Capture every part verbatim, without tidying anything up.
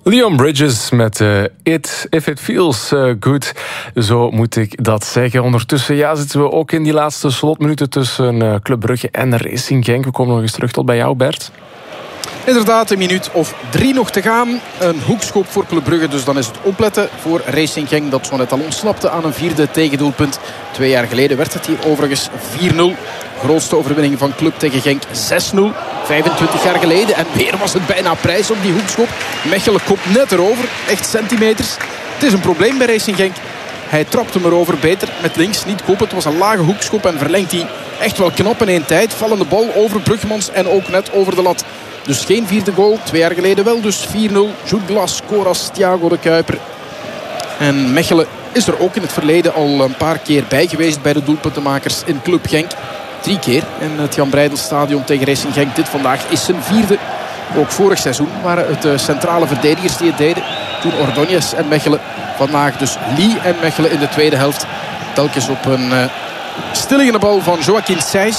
Leon Bridges met uh, It, If It Feels uh, Good. Zo moet ik dat zeggen. Ondertussen ja, zitten we ook in die laatste slotminuten tussen uh, Club Brugge en Racing Genk. We komen nog eens terug tot bij jou, Bert. Inderdaad, een minuut of drie nog te gaan. Een hoekschop voor Club Brugge, dus dan is het opletten voor Racing Genk. Dat zo net al ontsnapte aan een vierde tegendoelpunt. Twee jaar geleden werd het hier overigens vier nul. Grootste overwinning van Club tegen Genk zes nul. vijfentwintig jaar geleden. En weer was het bijna prijs op die hoekschop. Mechelen komt net erover. Echt centimeters. Het is een probleem bij Racing Genk. Hij trapt hem erover beter met links. Niet kopen. Het was een lage hoekschop en verlengt hij echt wel knap in één tijd. Vallende bal over Bruggemans en ook net over de lat. Dus geen vierde goal. Twee jaar geleden wel. Dus vier nul. Jude Blas, Coras, Thiago de Kuiper. En Mechelen is er ook in het verleden al een paar keer bij geweest bij de doelpuntenmakers in Club Genk. Drie keer in het Jan Breidel-stadion tegen Racing Genk. Dit vandaag is zijn vierde. Ook vorig seizoen waren het de centrale verdedigers die het deden. Toen Ordóñez en Mechelen. Vandaag dus Lee en Mechelen in de tweede helft. Telkens op een uh, stilliggende bal van Joaquin Sijs.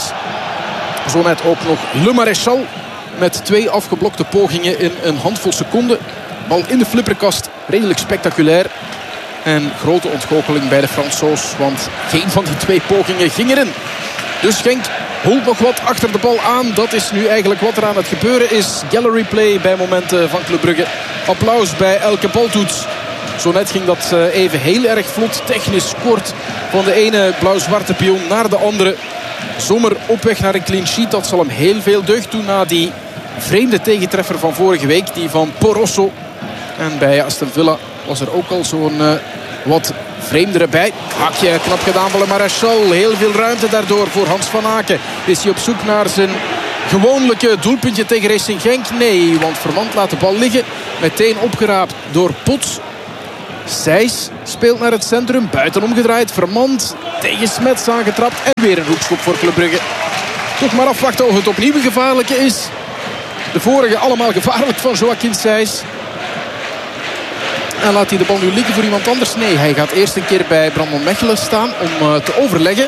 Zo net ook nog Le Maréchal. Met twee afgeblokte pogingen in een handvol seconden. Bal in de flipperkast. Redelijk spectaculair. En grote ontgoocheling bij de Fransoos. Want geen van die twee pogingen ging erin. Dus Genk holt nog wat achter de bal aan. Dat is nu eigenlijk wat er aan het gebeuren is. Gallery play bij momenten van Club Brugge. Applaus bij elke baltoets. Zo net ging dat even heel erg vlot. Technisch kort van de ene blauw-zwarte pion naar de andere. Zomer op weg naar een clean sheet. Dat zal hem heel veel deugd doen na die vreemde tegentreffer van vorige week. Die van Porosso. En bij Aston Villa was er ook al zo'n uh, wat vreemdere bij. Hakje knap gedaan van Le Maréchal. Heel veel ruimte daardoor voor Hans van Aken. Is hij op zoek naar zijn gewoonlijke doelpuntje tegen Racing Genk? Nee, want Vermand laat de bal liggen. Meteen opgeraapt door Pots. Sijs speelt naar het centrum. Buiten omgedraaid. Vermand tegen Smets aangetrapt. En weer een hoekschop voor Club Brugge. Toch maar afwachten of het opnieuw een gevaarlijke is. De vorige allemaal gevaarlijk van Joaquin Sijs. En laat hij de bal nu liggen voor iemand anders? Nee, hij gaat eerst een keer bij Brandon Mechelen staan om uh, te overleggen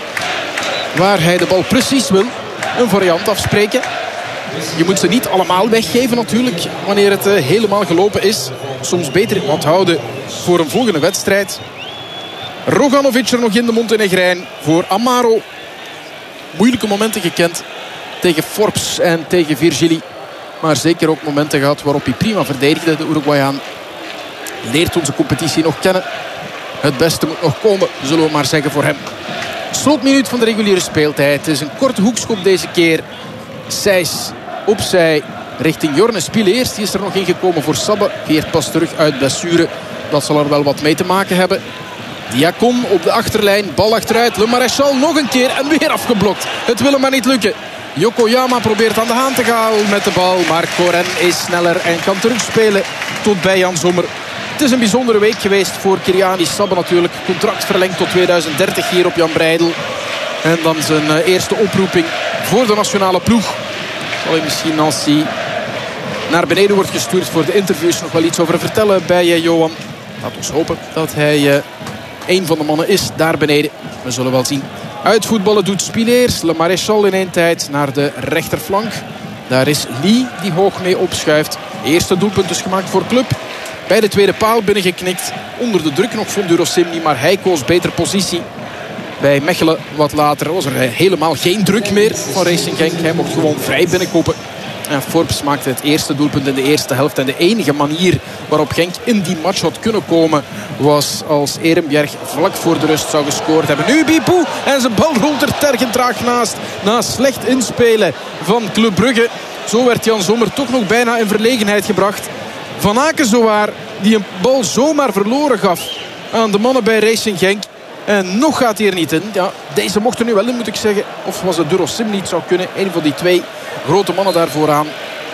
waar hij de bal precies wil. Een variant afspreken. Je moet ze niet allemaal weggeven natuurlijk wanneer het uh, helemaal gelopen is. Soms beter onthouden voor een volgende wedstrijd. Roganovic er nog in de Montenegrijn voor Amaro. Moeilijke momenten gekend tegen Forbes en tegen Virgili. Maar zeker ook momenten gehad waarop hij prima verdedigde, de Uruguayaan. Leert onze competitie nog kennen. Het beste moet nog komen, zullen we maar zeggen voor hem. Slotminuut van de reguliere speeltijd. Het is een korte hoekschop deze keer. Sijs opzij richting Jorne Spileers. Die is er nog ingekomen voor Sabbe. Keert pas terug uit blessure. Dat zal er wel wat mee te maken hebben. Diacon op de achterlijn. Bal achteruit. Le Maréchal nog een keer en weer afgeblokt. Het wil hem maar niet lukken. Yokoyama probeert aan de haan te gaan met de bal. Maar Koren is sneller en kan terugspelen tot bij Jan Sommer. Het is een bijzondere week geweest voor Kyriani Sabbe natuurlijk. Contract verlengd tot tweeduizend dertig hier op Jan Breidel. En dan zijn eerste oproeping voor de nationale ploeg. Zal hij misschien als hij naar beneden wordt gestuurd voor de interviews nog wel iets over vertellen bij Johan. Laten we hopen dat hij een van de mannen is daar beneden. We zullen wel zien. Uitvoetballen doet Spileers. Le Maréchal in één tijd naar de rechterflank. Daar is Lee die hoog mee opschuift. Eerste doelpunt dus gemaakt voor Club. Bij de tweede paal binnengeknikt. Onder de druk nog van Durosimni, maar hij koos beter positie. Bij Mechelen wat later was er helemaal geen druk meer van Racing Genk. Hij mocht gewoon vrij binnenkoppen. En Forbes maakte het eerste doelpunt in de eerste helft. En de enige manier waarop Genk in die match had kunnen komen was als Ehrenbjerg vlak voor de rust zou gescoord hebben. Nu Bipou en zijn bal rolt er tergend traag naast. Na slecht inspelen van Club Brugge. Zo werd Jan Sommer toch nog bijna in verlegenheid gebracht. Van Aken zowaar, die een bal zomaar verloren gaf aan de mannen bij Racing Genk. En nog gaat hij er niet in. Ja, deze mocht er nu wel in, moet ik zeggen. Of was het Durosim niet zou kunnen. Een van die twee grote mannen daar vooraan.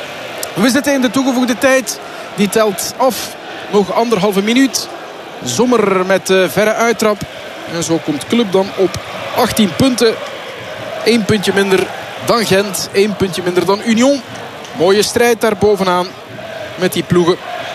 We zitten in de toegevoegde tijd. Die telt af. Nog anderhalve minuut. Sommer met de verre uittrap. En zo komt Club dan op achttien punten. Eén puntje minder dan Gent. Eén puntje minder dan Union. Mooie strijd daar bovenaan. Met die ploegen.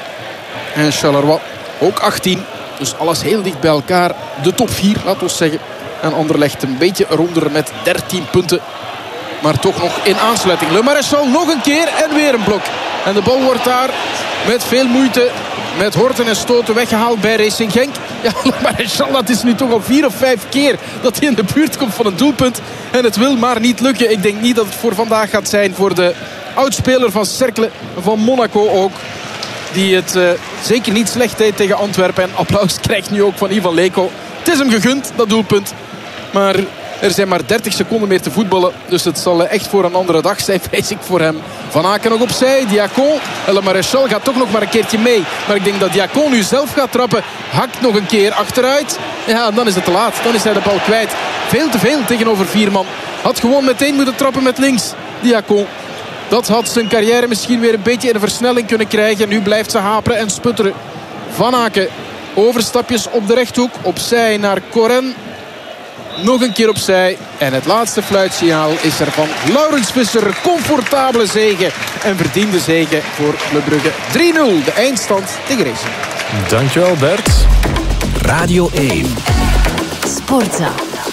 En Charleroi ook achttien. Dus alles heel dicht bij elkaar. De top vier, laten we zeggen. En Anderlecht een beetje eronder met dertien punten. Maar toch nog in aansluiting. Le Maréchal nog een keer en weer een blok. En de bal wordt daar met veel moeite, met horten en stoten weggehaald bij Racing Genk. Ja, Maréchal, dat is nu toch al vier of vijf keer dat hij in de buurt komt van een doelpunt. En het wil maar niet lukken. Ik denk niet dat het voor vandaag gaat zijn voor de oudspeler van Cercle, van Monaco ook. Die het uh, zeker niet slecht deed tegen Antwerpen. En applaus krijgt nu ook van Ivan Leko. Het is hem gegund, dat doelpunt. Maar er zijn maar dertig seconden meer te voetballen. Dus het zal echt voor een andere dag zijn, vrees ik voor hem. Van Aken nog opzij. Diacon. Le Maréchal gaat toch nog maar een keertje mee. Maar ik denk dat Diacon nu zelf gaat trappen. Hakt nog een keer achteruit. Ja, en dan is het te laat. Dan is hij de bal kwijt. Veel te veel tegenover vier man. Had gewoon meteen moeten trappen met links. Diacon. Dat had zijn carrière misschien weer een beetje in een versnelling kunnen krijgen. Nu blijft ze haperen en sputteren. Van Aken. Overstapjes op de rechthoek. Opzij naar Coren. Nog een keer opzij. En het laatste fluitsignaal is er van Laurens Visser. Comfortabele zege. En verdiende zege voor Club Brugge. drie nul. De eindstand tegen Racing. Dankjewel Bert. Radio één. Sportza.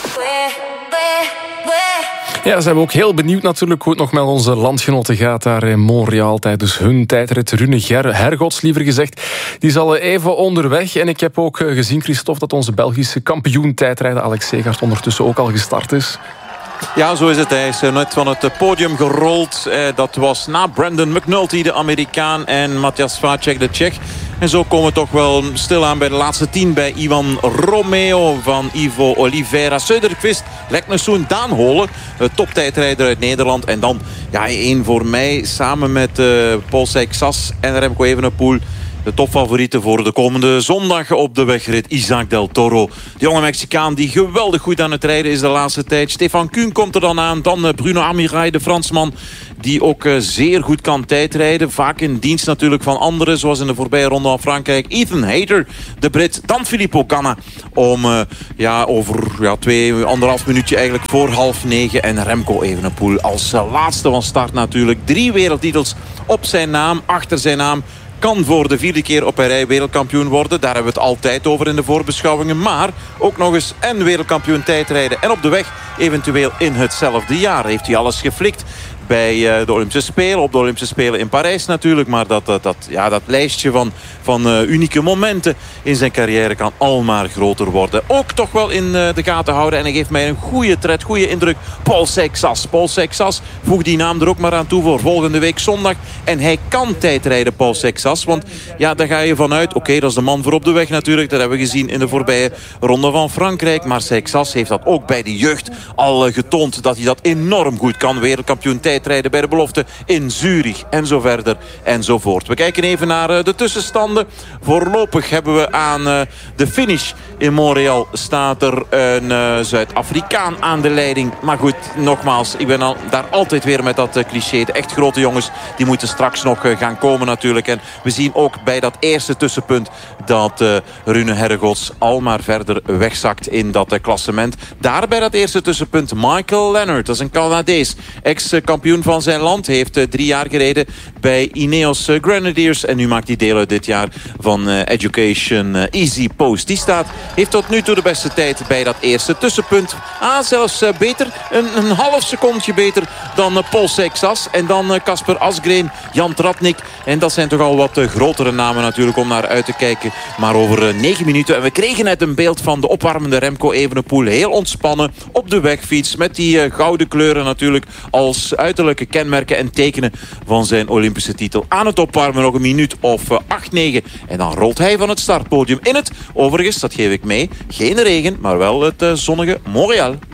Ja, zijn we ook heel benieuwd natuurlijk hoe het nog met onze landgenoten gaat daar in Montreal tijdens hun tijdrit. Rune Hergots, liever gezegd, die zal even onderweg. En ik heb ook gezien, Christophe, dat onze Belgische kampioen tijdrijden Alex Segaert ondertussen ook al gestart is. Ja, zo is het. Hij is net van het podium gerold. Dat was na Brandon McNulty, de Amerikaan, en Matthias Vacek, de Tsjech. En zo komen we toch wel stilaan bij de laatste tien. Bij Ivan Romeo van Ivo Oliveira. Söderqvist, Leknessoen, Daan Holen. Toptijdrijder uit Nederland. En dan ja, één voor mij samen met uh, Paul Seixas en Remco Evenepoel. De topfavorieten voor de komende zondag op de wegrit. Isaac Del Toro. De jonge Mexicaan die geweldig goed aan het rijden is de laatste tijd. Stefan Kuhn komt er dan aan. Dan Bruno Amirai, de Fransman. Die ook zeer goed kan tijdrijden. Vaak in dienst natuurlijk van anderen. Zoals in de voorbije ronde van Frankrijk. Ethan Hayter, de Brit. Dan Filippo Ganna. Om uh, ja, over ja, twee, anderhalf minuutje eigenlijk voor half negen. En Remco Evenepoel als uh, laatste van start natuurlijk. Drie wereldtitels op zijn naam. Achter zijn naam. Kan voor de vierde keer op een rij wereldkampioen worden. Daar hebben we het altijd over in de voorbeschouwingen. Maar ook nog eens en wereldkampioen tijdrijden. En op de weg eventueel in hetzelfde jaar. Heeft hij alles geflikt bij de Olympische Spelen. Op de Olympische Spelen in Parijs natuurlijk. Maar dat, dat, dat, ja, dat lijstje van, van uh, unieke momenten in zijn carrière kan almaar groter worden. Ook toch wel in uh, de gaten houden. En hij geeft mij een goede tred, goede indruk. Paul Seixas. Paul Seixas, voeg die naam er ook maar aan toe voor volgende week zondag. En hij kan tijdrijden, Paul Seixas. Want ja, daar ga je vanuit. Oké, okay, dat is de man voor op de weg natuurlijk. Dat hebben we gezien in de voorbije ronde van Frankrijk. Maar Seixas heeft dat ook bij de jeugd al uh, getoond. Dat hij dat enorm goed kan. Wereldkampioen tijdrijden bij de belofte in Zurich. En zo verder enzovoort. We kijken even naar uh, de tussenstanden. Voorlopig hebben we aan uh, de finish in Montreal staat er een uh, Zuid-Afrikaan aan de leiding. Maar goed, nogmaals, ik ben al, daar altijd weer met dat uh, cliché. De echt grote jongens, die moeten straks nog uh, gaan komen natuurlijk. En we zien ook bij dat eerste tussenpunt dat uh, Rune Hergots al maar verder wegzakt in dat uh, klassement. Daar bij dat eerste tussenpunt Michael Leonard, dat is een Canadees, ex-kampioen van zijn land. Heeft uh, drie jaar gereden bij Ineos uh, Grenadiers. En nu maakt hij deel uit dit jaar van uh, Education uh, Easy Post. Die staat, heeft tot nu toe de beste tijd bij dat eerste tussenpunt. Ah, zelfs uh, beter, een, een half secondje beter dan uh, Paul Seixas. En dan Casper uh, Asgreen, Jan Tratnik. En dat zijn toch al wat uh, grotere namen natuurlijk om naar uit te kijken. Maar over uh, negen minuten. En we kregen net een beeld van de opwarmende Remco Evenepoel. Heel ontspannen op de wegfiets. Met die uh, gouden kleuren natuurlijk als uiterlijke kenmerken en tekenen van zijn Olympische titel. Aan het opwarmen nog een minuut of uh, acht, negen. En dan rolt hij van het startpodium in het, overigens, dat geef ik mee, geen regen, maar wel het uh, zonnige Montreal.